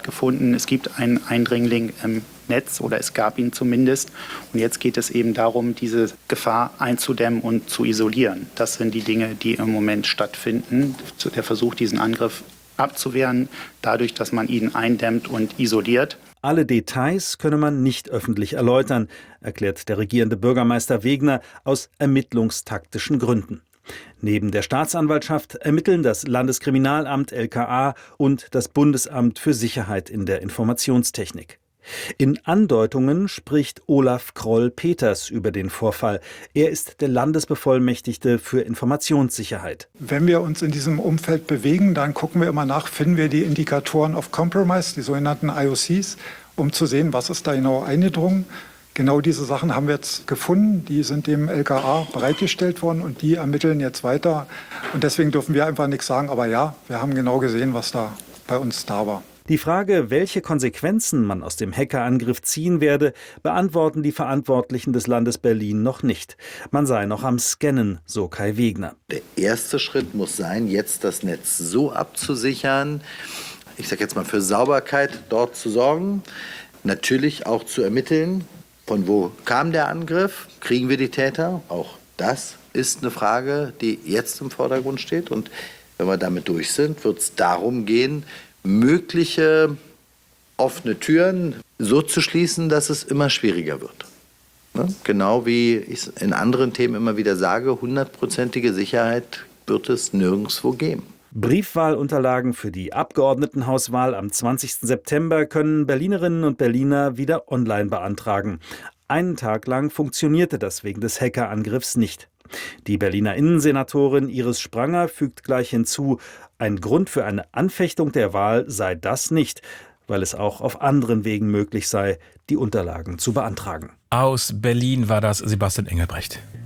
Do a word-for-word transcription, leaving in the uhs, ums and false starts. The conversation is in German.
stattgefunden. Es gibt einen Eindringling im Netz oder es gab ihn zumindest. Und jetzt geht es eben darum, diese Gefahr einzudämmen und zu isolieren. Das sind die Dinge, die im Moment stattfinden. Der Versuch, diesen Angriff abzuwehren, dadurch, dass man ihn eindämmt und isoliert. Alle Details könne man nicht öffentlich erläutern, erklärt der regierende Bürgermeister Wegner aus ermittlungstaktischen Gründen. Neben der Staatsanwaltschaft ermitteln das Landeskriminalamt L K A und das Bundesamt für Sicherheit in der Informationstechnik. In Andeutungen spricht Olaf Kroll-Peters über den Vorfall. Er ist der Landesbevollmächtigte für Informationssicherheit. Wenn wir uns in diesem Umfeld bewegen, dann gucken wir immer nach, finden wir die Indikatoren of Compromise, die sogenannten I O Cs, um zu sehen, was ist da genau eingedrungen. Genau diese Sachen haben wir jetzt gefunden, die sind dem L K A bereitgestellt worden und die ermitteln jetzt weiter. Und deswegen dürfen wir einfach nichts sagen, aber ja, wir haben genau gesehen, was da bei uns da war. Die Frage, welche Konsequenzen man aus dem Hackerangriff ziehen werde, beantworten die Verantwortlichen des Landes Berlin noch nicht. Man sei noch am Scannen, so Kai Wegner. Der erste Schritt muss sein, jetzt das Netz so abzusichern, ich sage jetzt mal für Sauberkeit dort zu sorgen, natürlich auch zu ermitteln, von wo kam der Angriff, kriegen wir die Täter, auch das ist eine Frage, die jetzt im Vordergrund steht. Und wenn wir damit durch sind, wird es darum gehen, mögliche offene Türen so zu schließen, dass es immer schwieriger wird. Ne? Genau wie ich es in anderen Themen immer wieder sage, hundertprozentige Sicherheit wird es nirgendwo geben. Briefwahlunterlagen für die Abgeordnetenhauswahl am zwanzigsten September können Berlinerinnen und Berliner wieder online beantragen. Einen Tag lang funktionierte das wegen des Hackerangriffs nicht. Die Berliner Innensenatorin Iris Spranger fügt gleich hinzu, ein Grund für eine Anfechtung der Wahl sei das nicht, weil es auch auf anderen Wegen möglich sei, die Unterlagen zu beantragen. Aus Berlin war das Sebastian Engelbrecht.